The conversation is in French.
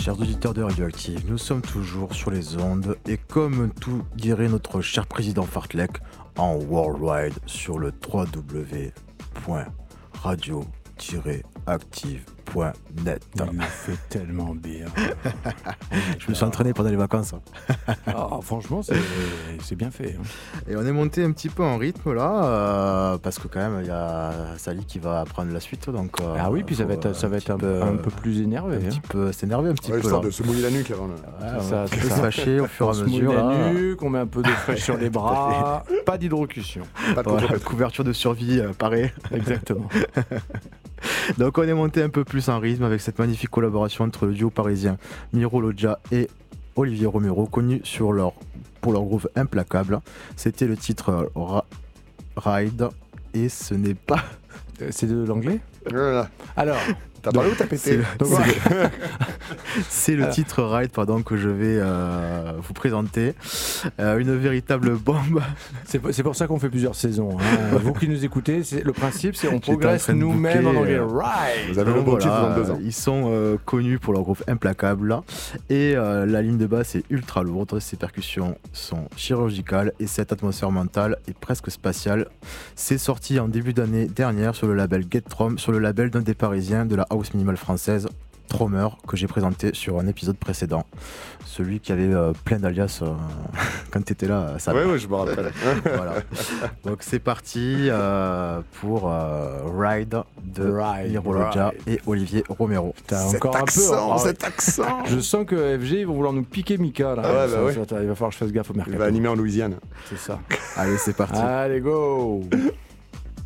Chers auditeurs de Radioactive, nous sommes toujours sur les ondes et comme tout dirait notre cher président Fartlek, en worldwide sur le www.radio-active.net. Il le fait tellement bien. Je me suis entraîné pendant les vacances. Franchement, c'est bien fait. Et on est monté un petit peu en rythme là, parce que quand même il y a Sally qui va prendre la suite. Donc, oui, puis ça va être un peu plus énervé. Un petit peu s'énerver un petit peu. Histoire de se mouiller la nuque avant. On peut se fâcher au fur et à mesure. La nuque, on met un peu d'eau fraîche sur les bras, pas d'hydrocution. Pas de couverture de survie, pareil. Exactement. Donc on est monté un peu plus en rythme avec cette magnifique collaboration entre le duo parisien Miro Loggia et Olivier Romero, connus pour leur groove implacable. C'était le titre Ride et ce n'est pas... C'est de l'anglais ? Voilà. Alors... T'as parlé ou t'as pété ? C'est le titre Ride que je vais vous présenter. Une véritable bombe. C'est pour ça qu'on fait plusieurs saisons. Vous qui nous écoutez, le principe c'est on progresse nous-mêmes en anglais. Ride. Vous avez le bon titre dans 2 ans. Ils sont connus pour leur groove implacable. Et la ligne de basse est ultra lourde. Ses percussions sont chirurgicales et cette atmosphère mentale est presque spatiale. C'est sorti en début d'année dernière sur le label Get Trom, sur le label d'un des Parisiens de la house minimale française, Tromer, que j'ai présenté sur un épisode précédent. Celui qui avait plein d'alias quand tu étais là. Oui, je me rappelle. Voilà. Donc c'est parti pour Ride de Miro Loggia et Olivier Romero. Cet accent. Je sens que FG ils vont vouloir nous piquer Mika là. Ouais, il va falloir que je fasse gaffe au mercato. Il va animer en Louisiane. C'est ça. Allez, c'est parti. Allez, go.